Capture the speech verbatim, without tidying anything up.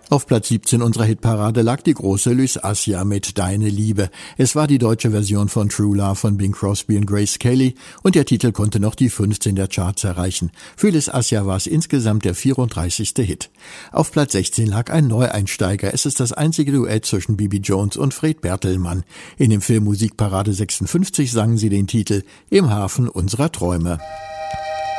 Auf Platz siebzehn unserer Hitparade lag die große Lys Assia mit Deine Liebe. Es war die deutsche Version von True Love von Bing Crosby und Grace Kelly und der Titel konnte noch die fünfzehn der Charts erreichen. Für Lys Assia war es insgesamt der vierunddreißigste Hit. Auf Platz sechzehn lag ein Neueinsteiger. Es ist das einzige Duett zwischen Bibi Jones und Fred Bertelmann. In dem Film Musikparade sechsundfünfzig sangen sie den Titel Im Hafen unserer Träume.